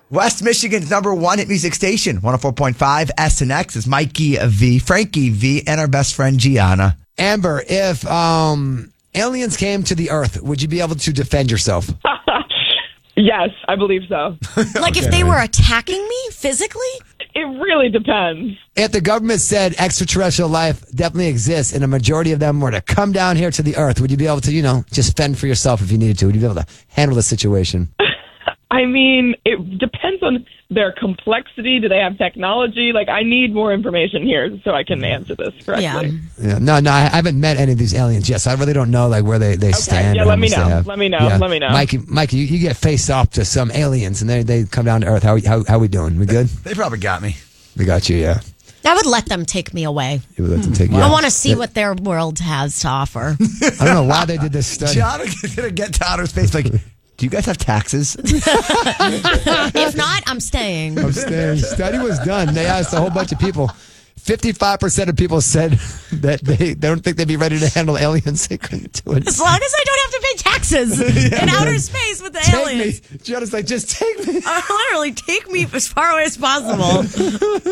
West Michigan's #1 hit music station, 104.5 SNX is Mikey V, Frankie V, and our best friend Gianna. Amber, if aliens came to the Earth, would you be able to defend yourself? Yes, I believe so. Like if they were attacking me physically? It really depends. If the government said extraterrestrial life definitely exists and a majority of them were to come down here to the Earth, would you be able to, just fend for yourself if you needed to? Would you be able to handle the situation? I mean, it depends on their complexity. Do they have technology? Like, I need more information here so I can answer this correctly. Yeah. No, I haven't met any of these aliens yet, so I really don't know where they stand. Yeah, let me know. Let me know. Yeah. Let me know. Mikey, you get faced off to some aliens, and they come down to Earth. How we doing? We good? They probably got me. We got you, yeah. I would let them take me away. You would let them take you I out. want to see what their world has to offer. I don't know why they did this study. Gianna's going to get to outer space like, do you guys have taxes? If not, I'm staying. Study was done. They asked a whole bunch of people. 55% of people said that they don't think they'd be ready to handle aliens. They couldn't do it. As long as I don't have to pay taxes in outer space with the aliens. Take me. Gianna's like, just take me. Literally, take me as far away as possible.